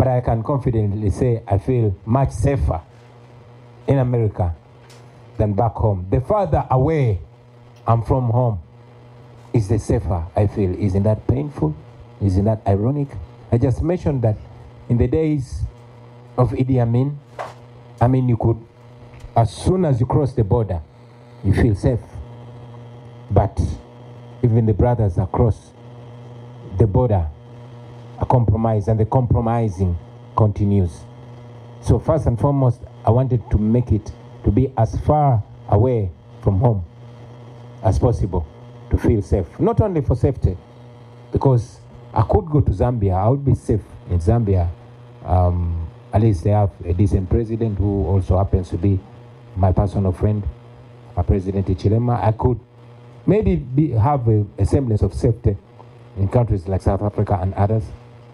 But I can confidently say I feel much safer in America than back home. The farther away I'm from home is the safer I feel. Isn't that painful? Isn't that ironic? I just mentioned that in the days of Idi Amin, you could, as soon as you cross the border, you feel safe. But even the brothers across the border are compromised, and the compromising continues. So first and foremost, I wanted to make it to be as far away from home as possible to feel safe. Not only for safety, because I could go to Zambia, I would be safe in Zambia. At least they have a decent president who also happens to be my personal friend, President Hichilema. I could maybe have a semblance of safety in countries like South Africa and others.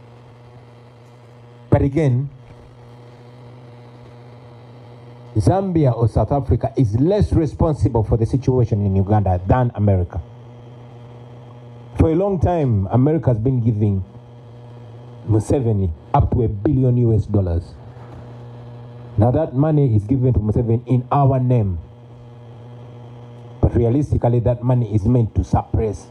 But again, Zambia or South Africa is less responsible for the situation in Uganda than America. For a long time, America has been giving Museveni up to $1 billion. Now that money is given to Museveni in our name. But realistically, that money is meant to suppress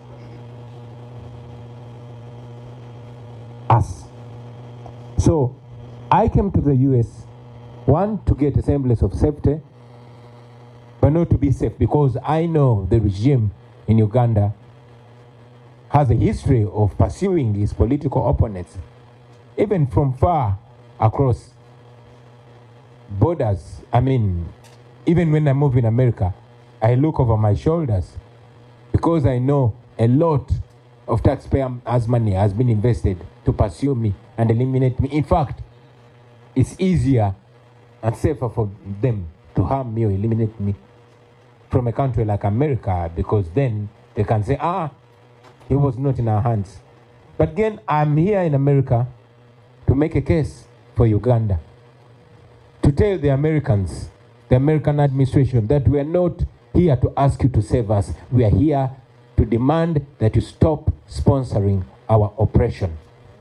us. So I came to the US, one, to get a semblance of safety, but not to be safe, because I know the regime in Uganda has a history of pursuing his political opponents, even from far across borders. Even when I move in America, I look over my shoulders because I know a lot of taxpayers' money has been invested to pursue me and eliminate me. In fact, it's easier and safer for them to harm me or eliminate me from a country like America, because then they can say, he was not in our hands. But again, I'm here in America to make a case for Uganda, to tell the Americans, the American administration, that we are not here to ask you to save us. We are here to demand that you stop sponsoring our oppression.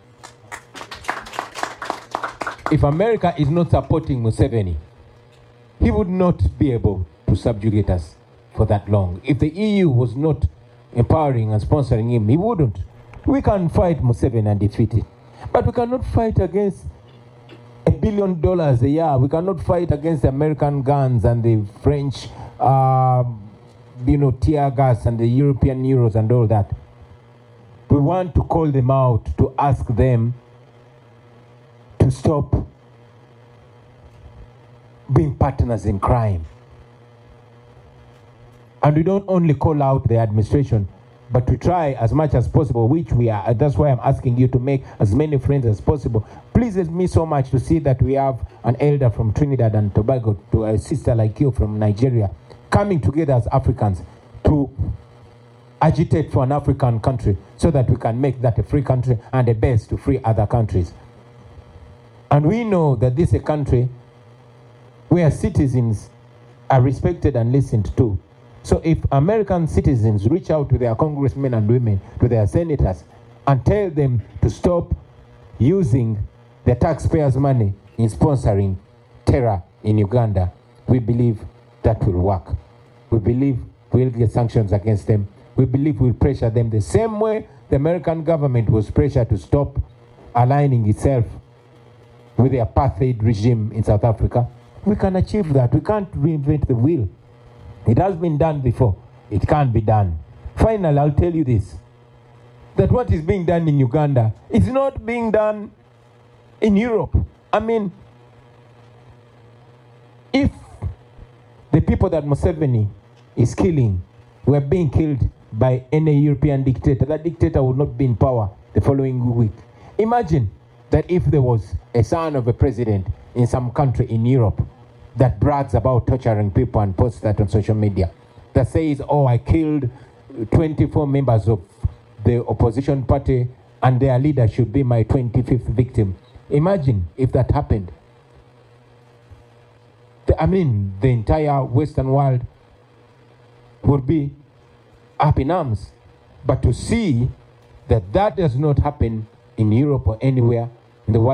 If America is not supporting Museveni, he would not be able to subjugate us for that long. If the EU was not empowering and sponsoring him, he wouldn't. We can fight Museveni and defeat it, but we cannot fight against $1 billion a year. We cannot fight against the American guns and the French, tear gas and the European euros and all that. We want to call them out, to ask them to stop being partners in crime. And we don't only call out the administration, but to try as much as possible, which we are. That's why I'm asking you to make as many friends as possible. Pleases me so much to see that we have an elder from Trinidad and Tobago, to a sister like you from Nigeria, coming together as Africans to agitate for an African country so that we can make that a free country and a base to free other countries. And we know that this is a country where citizens are respected and listened to. So if American citizens reach out to their congressmen and women, to their senators, and tell them to stop using the taxpayers' money in sponsoring terror in Uganda, we believe that will work. We believe we'll get sanctions against them. We believe we'll pressure them the same way the American government was pressured to stop aligning itself with the apartheid regime in South Africa. We can achieve that. We can't reinvent the wheel. It has been done before. It can't be done. Finally, I'll tell you this, that what is being done in Uganda is not being done in Europe. If the people that Museveni is killing were being killed by any European dictator, that dictator would not be in power the following week. Imagine that if there was a son of a president in some country in Europe that brags about torturing people and posts that on social media, that says, I killed 24 members of the opposition party and their leader should be my 25th victim. Imagine if that happened. The entire Western world would be up in arms. But to see that that does not happen in Europe or anywhere in the world,